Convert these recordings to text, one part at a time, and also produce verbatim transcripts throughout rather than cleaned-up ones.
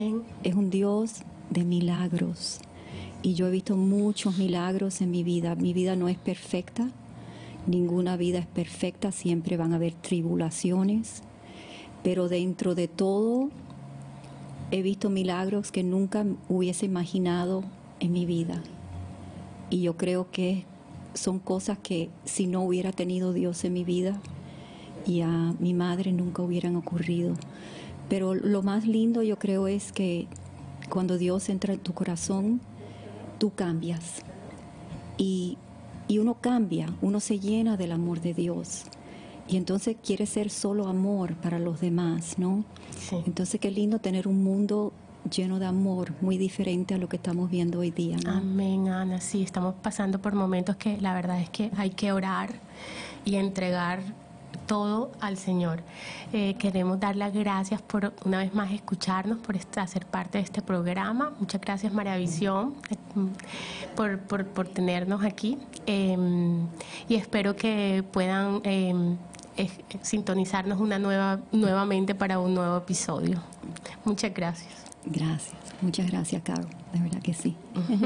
Es un Dios de milagros y yo he visto muchos milagros en mi vida. Mi vida no es perfecta, ninguna vida es perfecta, siempre van a haber tribulaciones, pero dentro de todo he visto milagros que nunca hubiese imaginado en mi vida. Y yo creo que son cosas que si no hubiera tenido Dios en mi vida y a mi madre nunca hubieran ocurrido. Pero lo más lindo yo creo es que cuando Dios entra en tu corazón, tú cambias. Y, y uno cambia, uno se llena del amor de Dios. Y entonces quiere ser solo amor para los demás, ¿no? Sí. Entonces qué lindo tener un mundo lleno de amor, muy diferente a lo que estamos viendo hoy día, ¿no? Amén, Ana. Sí, estamos pasando por momentos que la verdad es que hay que orar y entregar todo al Señor. Eh, queremos dar las gracias por una vez más escucharnos, por hacer parte de este programa. Muchas gracias, María Visión, por, por, por tenernos aquí. Eh, y espero que puedan eh, eh, sintonizarnos una nueva, nuevamente para un nuevo episodio. Muchas gracias. Gracias. Muchas gracias, Caro. De verdad que sí.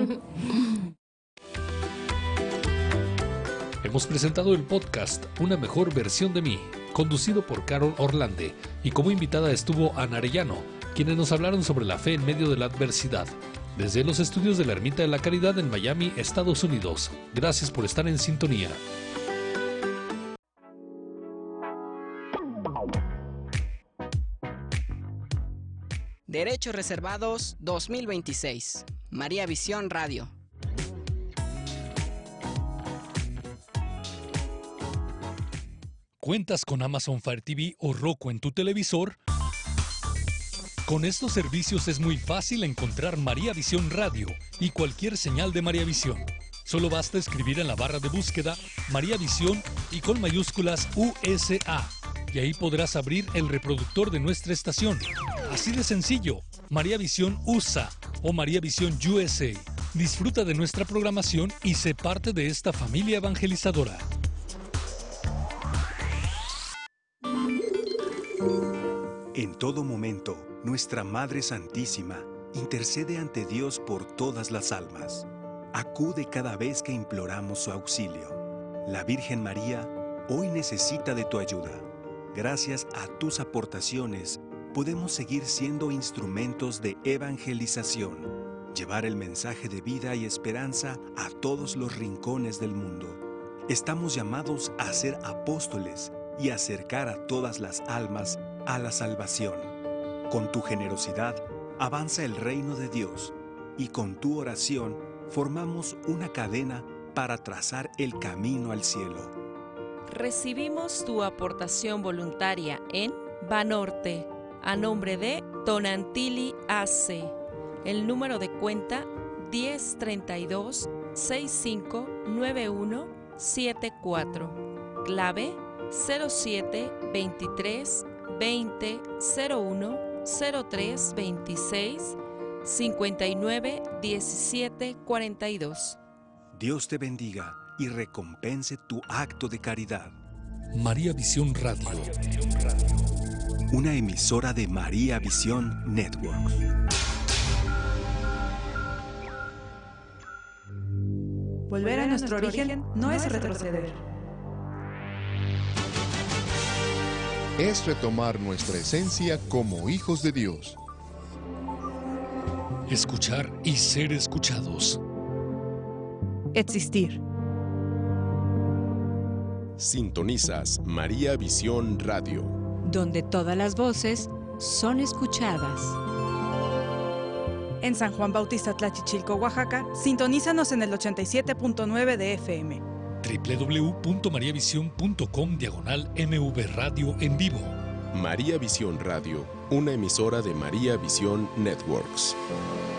Hemos presentado el podcast Una mejor versión de mí, conducido por Carol Orlande, y como invitada estuvo Ana Arellano, quienes nos hablaron sobre la fe en medio de la adversidad, desde los estudios de la Ermita de la Caridad en Miami, Estados Unidos. Gracias por estar en sintonía. Derechos Reservados dos mil veintiséis. María Visión Radio. ¿Cuentas con Amazon Fire T V o Roku en tu televisor? Con estos servicios es muy fácil encontrar María Visión Radio y cualquier señal de María Visión. Solo basta escribir en la barra de búsqueda María Visión y con mayúsculas U S A. Y ahí podrás abrir el reproductor de nuestra estación. Así de sencillo, María Visión U S A o María Visión U S A. Disfruta de nuestra programación y sé parte de esta familia evangelizadora. En todo momento, nuestra Madre Santísima intercede ante Dios por todas las almas. Acude cada vez que imploramos su auxilio. La Virgen María hoy necesita de tu ayuda. Gracias a tus aportaciones, podemos seguir siendo instrumentos de evangelización, llevar el mensaje de vida y esperanza a todos los rincones del mundo. Estamos llamados a ser apóstoles y acercar a todas las almas a la salvación. Con tu generosidad avanza el reino de Dios y con tu oración formamos una cadena para trazar el camino al cielo. Recibimos tu aportación voluntaria en Banorte a nombre de Tonantili A C. El número de cuenta diez treinta y dos sesenta y cinco noventa y uno setenta y cuatro. Clave cero siete veintitrés veinte cero uno cero tres veintiséis cincuenta y nueve diecisiete cuarenta y dos. Dios te bendiga y recompense tu acto de caridad. María Visión Radio. Una emisora de María Visión Network. Volver a nuestro origen no es retroceder. Es retomar nuestra esencia como hijos de Dios. Escuchar y ser escuchados. Existir. Sintonizas María Visión Radio, donde todas las voces son escuchadas. En San Juan Bautista Tlachichilco, Oaxaca, sintonízanos en el ochenta y siete punto nueve de F M. doble u doble u doble u punto maría visión punto com diagonal M V Radio en vivo. María Visión Radio, una emisora de María Visión Networks.